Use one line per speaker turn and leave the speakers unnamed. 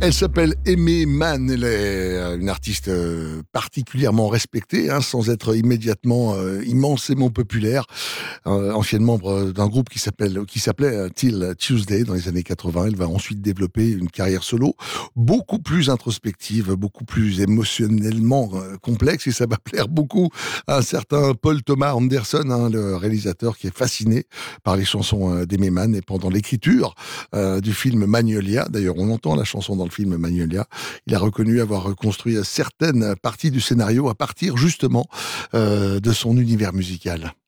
Elle s'appelle Aimée Mann, elle est une artiste particulièrement respectée, sans être immédiatement immensément populaire. Ancienne membre d'un groupe qui s'appelait Till Tuesday dans les années 80. Elle va ensuite développer une carrière solo beaucoup plus introspective, beaucoup plus émotionnellement complexe, et ça va plaire beaucoup à un certain Paul Thomas Anderson, le réalisateur qui est fasciné par les chansons d'Aimée Mann. Et pendant l'écriture du film Magnolia, d'ailleurs on entend la chanson dans le film Magnolia, il a reconnu avoir reconstruit certaines parties du scénario à partir justement de son univers musical.